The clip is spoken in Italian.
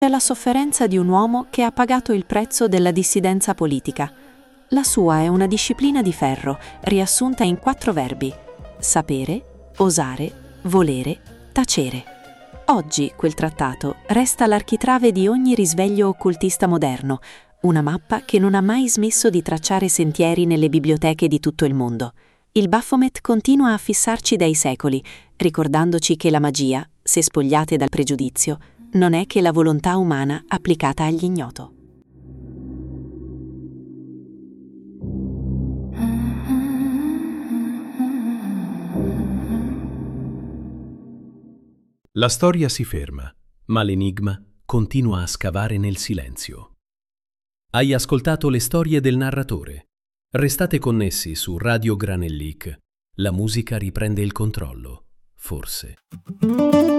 È la sofferenza di un uomo che ha pagato il prezzo della dissidenza politica. La sua è una disciplina di ferro, riassunta in 4 verbi: sapere, osare, volere, tacere. Oggi quel trattato resta l'architrave di ogni risveglio occultista moderno, una mappa che non ha mai smesso di tracciare sentieri nelle biblioteche di tutto il mondo. Il Baphomet continua a fissarci dai secoli, ricordandoci che la magia, se spogliate dal pregiudizio, non è che la volontà umana applicata all'ignoto. La storia si ferma, ma l'enigma continua a scavare nel silenzio. Hai ascoltato le storie del narratore. Restate connessi su Radio Granellic. La musica riprende il controllo, forse.